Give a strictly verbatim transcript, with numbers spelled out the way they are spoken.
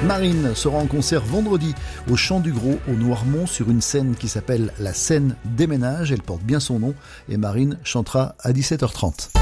Marine sera en concert vendredi au Chant du Gros au Noirmont sur une scène qui s'appelle la scène des ménages. Elle porte bien son nom et Marine chantera à dix-sept heures trente.